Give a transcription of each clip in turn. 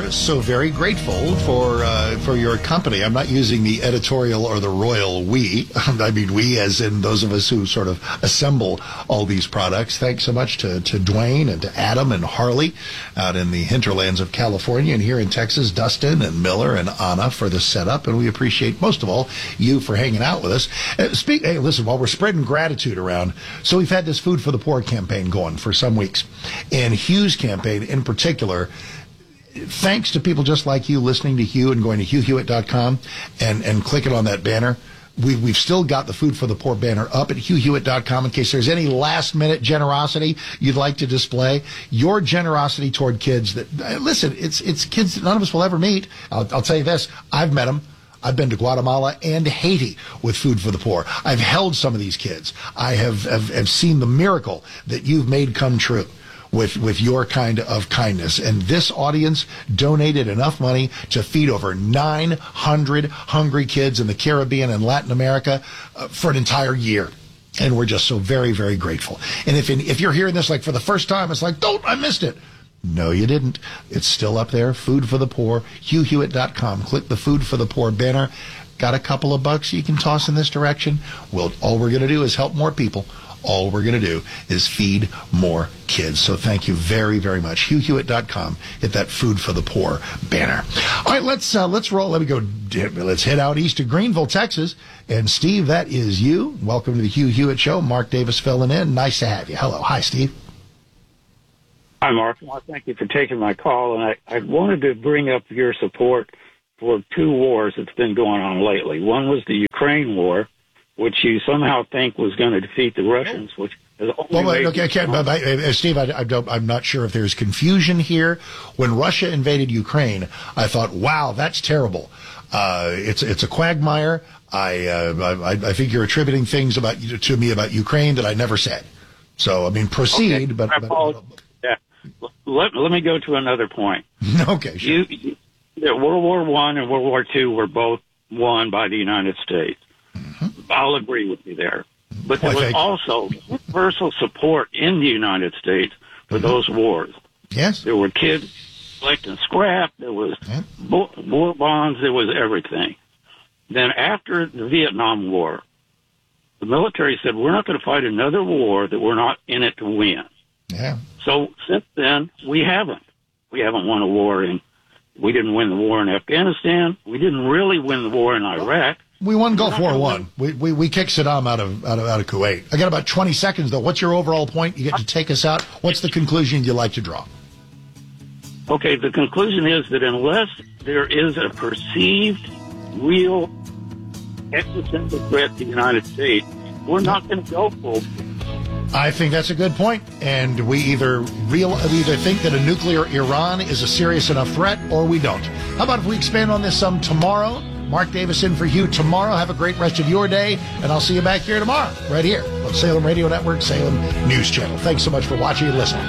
are so very grateful for your company. I'm not using the editorial or the royal we. I mean we as in those of us who sort of assemble all these products. Thanks so much to Dwayne and to Adam and Harley out in the hinterlands of California, and here in Texas, Dustin and Miller and Anna for the setup. And we appreciate most of all you for hanging out with us. Hey, listen, while we're spreading gratitude around, so we've had this Food for the Poor campaign going for some weeks. And Hugh's campaign in particular, thanks to people just like you listening to Hugh and going to HughHewitt.com and clicking on that banner, we've still got the Food for the Poor banner up at HughHewitt.com in case there's any last-minute generosity you'd like to display. Your generosity toward kids that, listen, it's kids that none of us will ever meet. I'll tell you this, I've met them. I've been to Guatemala and Haiti with Food for the Poor. I've held some of these kids. I have seen the miracle that you've made come true with your kind of kindness. And this audience donated enough money to feed over 900 hungry kids in the Caribbean and Latin America for an entire year. And we're just so very, very grateful. And if you're hearing this like for the first time, it's like, I missed it. No, you didn't. It's still up there. Food for the Poor, HughHewitt.com. Click the Food for the Poor banner. Got a couple of bucks you can toss in this direction? All we're going to do is help more people. All we're going to do is feed more kids. So thank you very, very much. HughHewitt.com. Hit that Food for the Poor banner. All right, let's roll. Let's head out east to Greenville, Texas. And Steve, that is you. Welcome to the Hugh Hewitt Show. Mark Davis filling in. Nice to have you. Hello. Hi, Steve. Hi, Mark. Well, thank you for taking my call. And I wanted to bring up your support for two wars that's been going on lately. One was the Ukraine war, which you somehow think was going to defeat the Russians, which is only Steve, I'm not sure if there's confusion here. When Russia invaded Ukraine, I thought, wow, that's terrible. It's a quagmire. I think you're attributing things to me about Ukraine that I never said. So, I mean, proceed. Okay. Let me go to another point. Okay, sure. World War I and World War II were both won by the United States. Mm-hmm. I'll agree with you there. But there was also universal support in the United States for those wars. Yes. There were kids collecting scrap. There was war bonds. There was everything. Then after the Vietnam War, the military said, we're not going to fight another war that we're not in it to win. Yeah. So since then, we haven't. We haven't won a war we didn't win the war in Afghanistan. We didn't really win the war in Iraq. We won Gulf War I. We kicked Saddam out of Kuwait. I got about 20 seconds, though. What's your overall point? You get to take us out. What's the conclusion you'd like to draw? Okay, the conclusion is that unless there is a perceived, real existential threat to the United States, we're not going to go full. I think that's a good point, and we either think that a nuclear Iran is a serious enough threat, or we don't. How about if we expand on this some tomorrow? Mark Davis in for Hugh tomorrow. Have a great rest of your day, and I'll see you back here tomorrow, right here on Salem Radio Network, Salem News Channel. Thanks so much for watching and listening.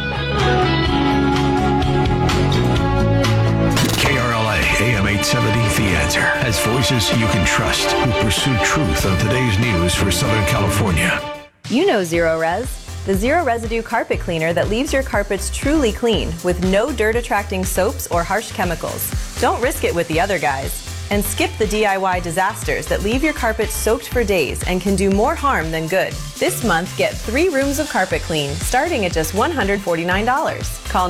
KRLA AM 870, The Answer, has voices you can trust who pursue truth on today's news for Southern California. You know Zero Res, the zero residue carpet cleaner that leaves your carpets truly clean with no dirt-attracting soaps or harsh chemicals. Don't risk it with the other guys. And skip the DIY disasters that leave your carpet soaked for days and can do more harm than good. This month, get 3 rooms of carpet clean, starting at just $149. Call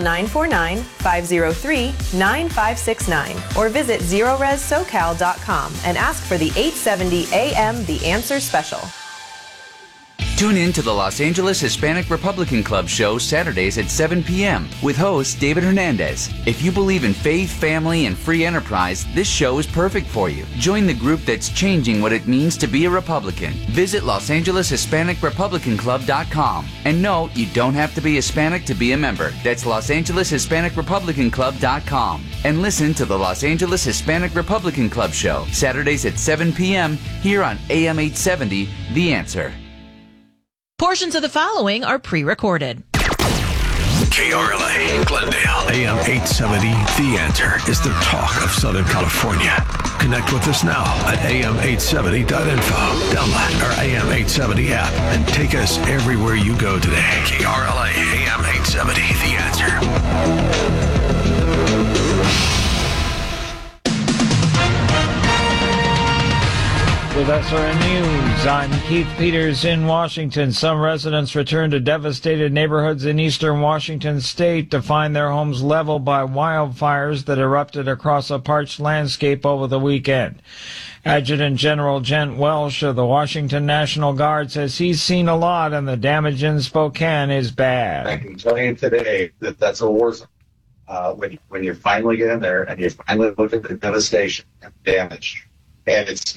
949-503-9569 or visit ZeroResSoCal.com and ask for the 870 AM The Answer Special. Tune in to the Los Angeles Hispanic Republican Club show Saturdays at 7 p.m. with host David Hernandez. If you believe in faith, family, and free enterprise, this show is perfect for you. Join the group that's changing what it means to be a Republican. Visit LosAngelesHispanicRepublicanClub.com. And no, you don't have to be Hispanic to be a member. That's LosAngelesHispanicRepublicanClub.com. And listen to the Los Angeles Hispanic Republican Club show Saturdays at 7 p.m. here on AM 870, The Answer. Portions of the following are pre-recorded. KRLA, Glendale, AM 870, The Answer is the talk of Southern California. Connect with us now at am870.info. Download our AM 870 app and take us everywhere you go today. KRLA, AM 870, The Answer. with SRN News. I'm Keith Peters in Washington. Some residents returned to devastated neighborhoods in eastern Washington state to find their homes leveled by wildfires that erupted across a parched landscape over the weekend. Adjutant General Gent Welsh of the Washington National Guard says he's seen a lot and the damage in Spokane is bad. I can tell you today that that's a war zone. When you finally get in there and you finally look at the devastation and damage. And it's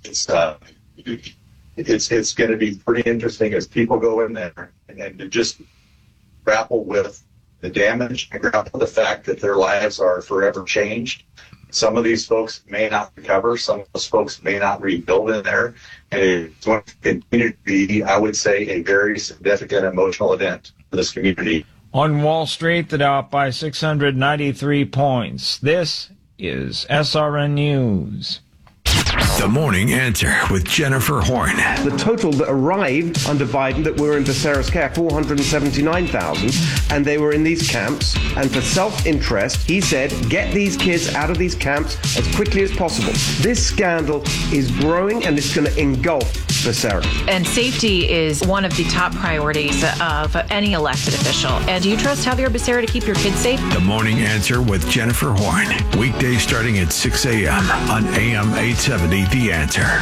going to be pretty interesting as people go in there and to just grapple with the damage and grapple with the fact that their lives are forever changed. Some of these folks may not recover. Some of those folks may not rebuild in there. And it's going to continue to be, I would say, a very significant emotional event for this community. On Wall Street, the Dow up by 693 points. This is SRN News. The Morning Answer with Jennifer Horn. The total that arrived under Biden that were in Becerra's care, 479,000, and they were in these camps. And for self-interest, he said, get these kids out of these camps as quickly as possible. This scandal is growing, and it's going to engulf Becerra. And safety is one of the top priorities of any elected official. And do you trust Javier Becerra to keep your kids safe? The Morning Answer with Jennifer Horn. Weekdays starting at 6 a.m. on AM 870, The Answer.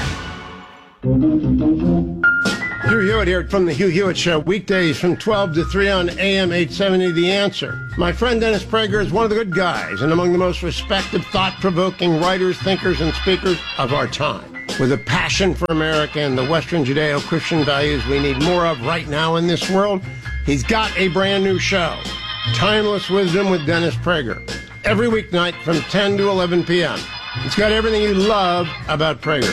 Hugh Hewitt here from the Hugh Hewitt Show, weekdays from 12 to 3 on AM 870, The Answer. My friend Dennis Prager is one of the good guys and among the most respected, thought-provoking writers, thinkers, and speakers of our time. With a passion for America and the Western Judeo-Christian values we need more of right now in this world, he's got a brand new show, Timeless Wisdom with Dennis Prager, every weeknight from 10 to 11 p.m. It's got everything you love about Prager.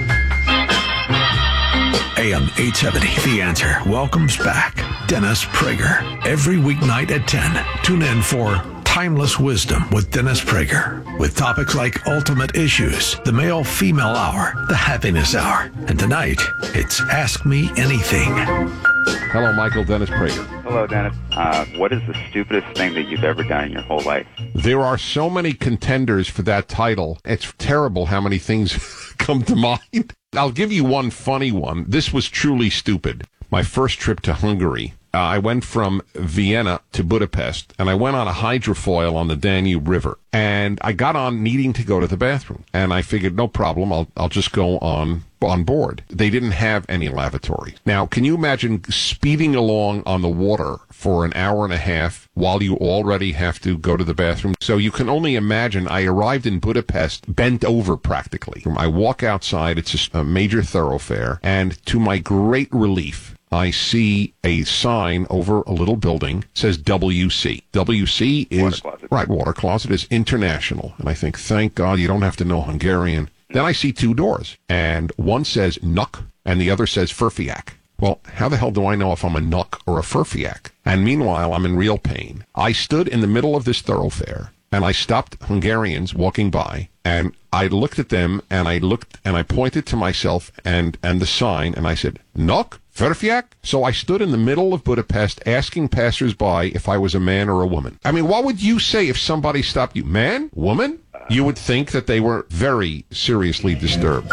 AM 870, The Answer welcomes back Dennis Prager. Every weeknight at 10. Tune in for Timeless Wisdom with Dennis Prager. With topics like ultimate issues, the male-female hour, the happiness hour. And tonight, it's Ask Me Anything. Hello, Michael. Dennis Prager. Hello, Dennis. What is the stupidest thing that you've ever done in your whole life? There are so many contenders for that title. It's terrible how many things come to mind. I'll give you one funny one. This was truly stupid. My first trip to Hungary. I went from Vienna to Budapest, and I went on a hydrofoil on the Danube River. And I got on needing to go to the bathroom. And I figured, no problem, I'll just go on board. They didn't have any lavatory. Now, can you imagine speeding along on the water for an hour and a half while you already have to go to the bathroom? So you can only imagine. I arrived in Budapest bent over practically. I walk outside, it's a major thoroughfare, and to my great relief, I see a sign over a little building, says WC. WC is, water closet. Right, water closet is international. And I think, thank God you don't have to know Hungarian. Then I see two doors, and one says Nuk, and the other says Furfiak. Well, how the hell do I know if I'm a Nuk or a Furfiak? And meanwhile, I'm in real pain. I stood in the middle of this thoroughfare, and I stopped Hungarians walking by, and I looked at them, and I pointed to myself and the sign, and I said, Nuk? Furfiak? So I stood in the middle of Budapest asking passersby if I was a man or a woman. I mean, what would you say if somebody stopped you? Man? Woman? You would think that they were very seriously disturbed.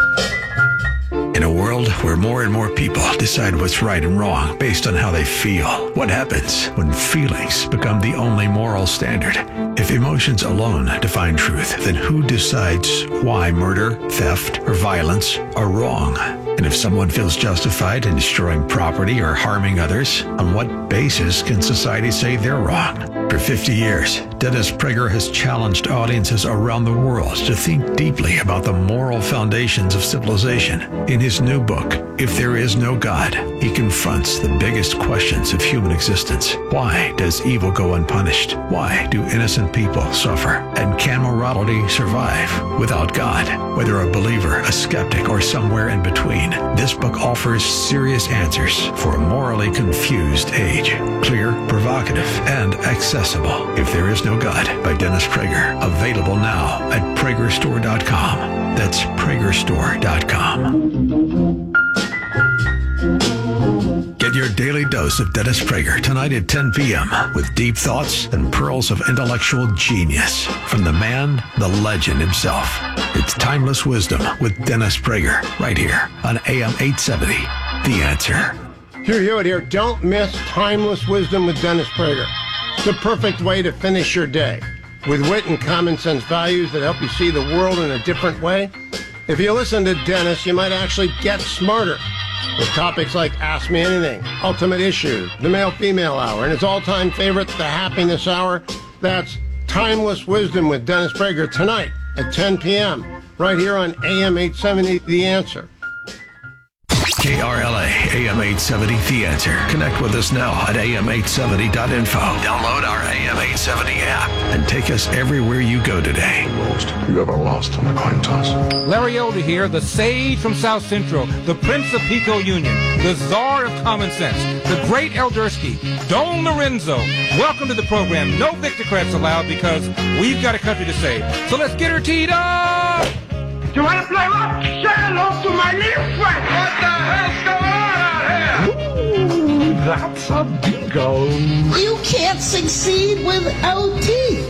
In a world where more and more people decide what's right and wrong based on how they feel, what happens when feelings become the only moral standard? If emotions alone define truth, then who decides why murder, theft, or violence are wrong? And if someone feels justified in destroying property or harming others, on what basis can society say they're wrong? For 50 years, Dennis Prager has challenged audiences around the world to think deeply about the moral foundations of civilization. In his new book, If There Is No God, he confronts the biggest questions of human existence. Why does evil go unpunished? Why do innocent people suffer? And can morality survive without God? Whether a believer, a skeptic, or somewhere in between, this book offers serious answers for a morally confused age. Clear, provocative, and accessible. If There Is No God by Dennis Prager. Available now at PragerStore.com. That's PragerStore.com. Get your daily dose of Dennis Prager tonight at 10 p.m. with deep thoughts and pearls of intellectual genius from the man, the legend himself. It's Timeless Wisdom with Dennis Prager right here on AM 870. The Answer. Hugh Hewitt here. Don't miss Timeless Wisdom with Dennis Prager. It's the perfect way to finish your day with wit and common sense values that help you see the world in a different way. If you listen to Dennis, you might actually get smarter with topics like Ask Me Anything, Ultimate Issues, the Male-Female Hour, and his all-time favorite, the Happiness Hour. That's Timeless Wisdom with Dennis Prager tonight at 10 p.m. right here on AM 870, The Answer. KRLA AM 870 The Answer. Connect with us now at am870.info. Download our AM 870 app and take us everywhere you go today. You ever lost an acquaintance? Larry Elder here, the sage from South Central, the Prince of Pico Union, the czar of common sense, the great Eldersky, Don Lorenzo. Welcome to the program. No Victocrats allowed because we've got a country to save. So let's get her teed up! You want to play what? Say hello to my little friend. What the hell's going on out here? Ooh, that's a bingo. You can't succeed with OT.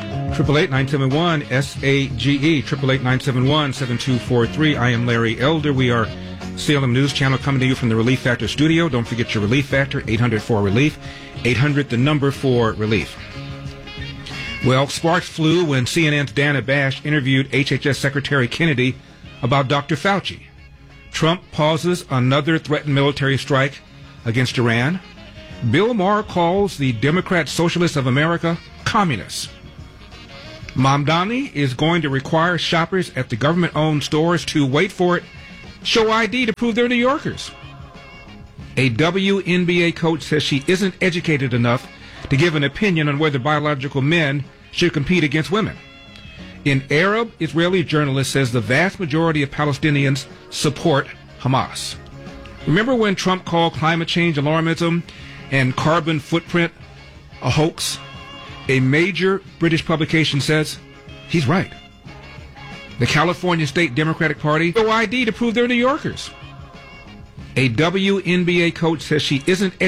888-971-SAGE, 888-971-7243. I am Larry Elder. We are Salem News Channel coming to you from the Relief Factor studio. Don't forget your Relief Factor, 800-4RELIEF, 800 the number for relief. Well, sparks flew when CNN's Dana Bash interviewed HHS Secretary Kennedy about Dr. Fauci. Trump pauses another threatened military strike against Iran. Bill Maher calls the Democrat Socialists of America communists. Mamdani is going to require shoppers at the government-owned stores to, wait for it, show ID to prove they're New Yorkers. A WNBA coach says she isn't educated enough to give an opinion on whether biological men should compete against women. An Arab-Israeli journalist says the vast majority of Palestinians support Hamas. Remember when Trump called climate change alarmism and carbon footprint a hoax? A major British publication says he's right. The California State Democratic Party show ID to prove they're New Yorkers. A WNBA coach says she isn't